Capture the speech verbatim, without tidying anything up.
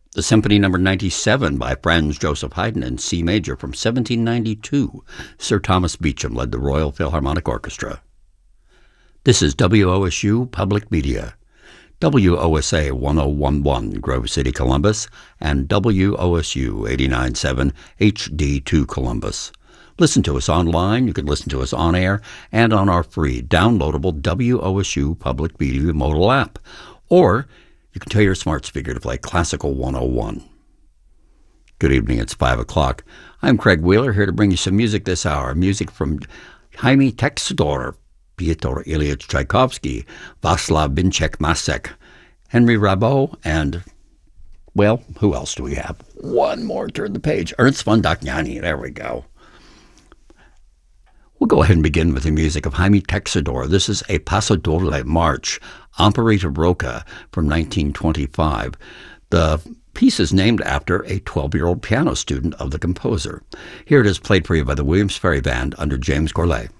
The Symphony Number ninety-seven by Franz Joseph Haydn in C major from seventeen ninety-two. Sir Thomas Beecham led the Royal Philharmonic Orchestra. This is W O S U Public Media. W O S A one oh one point one Grove City, Columbus, and W O S U eighty-nine point seven H D two Columbus. Listen to us online. You can listen to us on air and on our free downloadable W O S U Public Media mobile app. Or you can tell your smart speaker to play Classical one oh one. Good evening. It's five o'clock. I'm Craig Wheeler, here to bring you some music this hour. Music from Jaime Texidor, Pyotr Ilyich Tchaikovsky, Václav Binček-Masek, Henry Rabeau, and, well, who else do we have? One more, turn the page. Ernst von Dachniani. There we go. We'll go ahead and begin with the music of Jaime Texidor. This is a Paso Doble March, Operetta Roca from nineteen twenty-five. The piece is named after a twelve-year-old piano student of the composer. Here it is played for you by the Williams Ferry Band under James Gourlay.